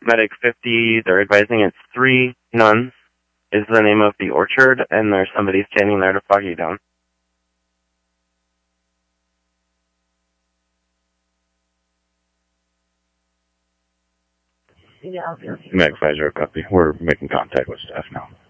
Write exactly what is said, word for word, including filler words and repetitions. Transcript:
Medic fifty, they're advising it's three nuns is the name of the orchard, and there's somebody standing there to fog you down. Yeah. Medic five zero, copy. We're making contact with staff now.